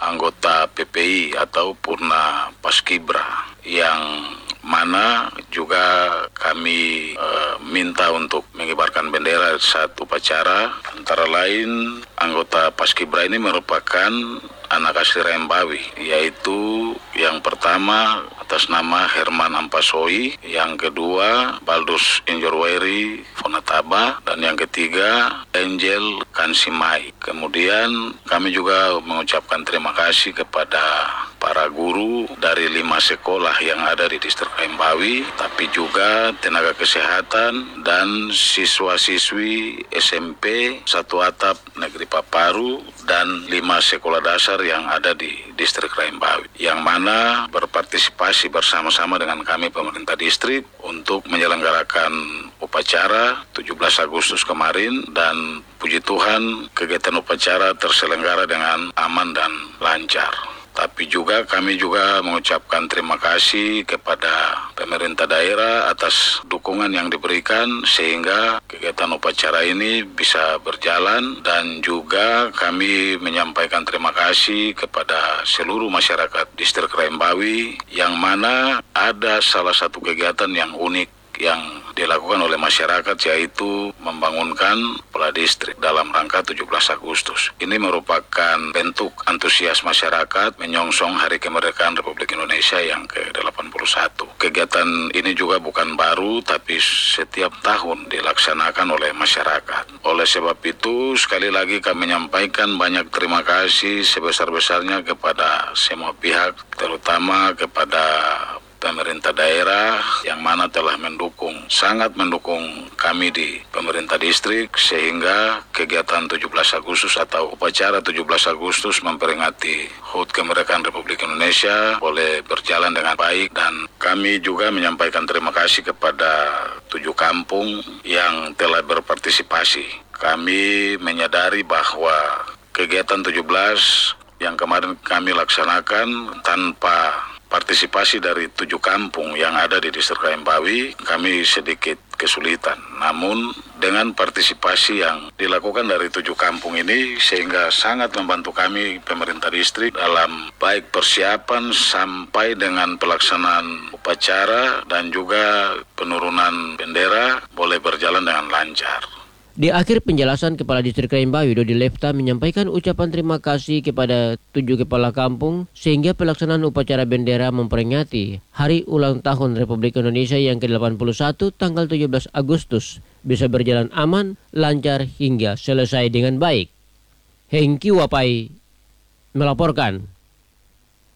anggota PPI atau Purna Paskibra, yang mana juga kami minta untuk mengibarkan bendera saat upacara. Antara lain, anggota Paskibra ini merupakan anak asli Rembawi, yaitu yang pertama atas nama Herman Ampasoi, yang kedua Baldus Injorweri Fonataba, dan yang ketiga Angel Kansimai. Kemudian kami juga mengucapkan terima kasih kepada para guru dari 5 sekolah yang ada di distrik Rembawi, tapi juga tenaga kesehatan dan siswa-siswi SMP 1 Atap Negeri Paparu dan 5 sekolah dasar yang ada di distrik Rembawi, yang mana berpartisipasi bersama-sama dengan kami pemerintah distrik untuk menyelenggarakan upacara 17 Agustus kemarin, dan puji Tuhan kegiatan upacara terselenggara dengan aman dan lancar. Tapi juga kami juga mengucapkan terima kasih kepada pemerintah daerah atas dukungan yang diberikan sehingga kegiatan upacara ini bisa berjalan, dan juga kami menyampaikan terima kasih kepada seluruh masyarakat distrik Rembawi, yang mana ada salah satu kegiatan yang unik yang dilakukan oleh masyarakat, yaitu membangunkan Pladistrik dalam rangka 17 Agustus. Ini merupakan bentuk antusias masyarakat menyongsong Hari Kemerdekaan Republik Indonesia yang ke-81. Kegiatan ini juga bukan baru, tapi setiap tahun dilaksanakan oleh masyarakat. Oleh sebab itu, sekali lagi kami menyampaikan banyak terima kasih sebesar-besarnya kepada semua pihak, terutama kepada pemerintah daerah yang mana telah sangat mendukung kami di pemerintah distrik, sehingga kegiatan 17 Agustus atau upacara 17 Agustus memperingati HUT Kemerdekaan Republik Indonesia boleh berjalan dengan baik. Dan kami juga menyampaikan terima kasih kepada 7 kampung yang telah berpartisipasi. Kami menyadari bahwa kegiatan 17 yang kemarin kami laksanakan tanpa partisipasi dari 7 kampung yang ada di distrik Rembawi, kami sedikit kesulitan. Namun dengan partisipasi yang dilakukan dari 7 kampung ini, sehingga sangat membantu kami pemerintah distrik dalam baik persiapan sampai dengan pelaksanaan upacara dan juga penurunan bendera boleh berjalan dengan lancar. Di akhir penjelasan, Kepala Distrik Rembawi Dodi Lefta menyampaikan ucapan terima kasih kepada 7 kepala kampung sehingga pelaksanaan upacara bendera memperingati Hari Ulang Tahun Republik Indonesia yang ke-81 tanggal 17 Agustus bisa berjalan aman, lancar hingga selesai dengan baik. Hengki Wapai melaporkan.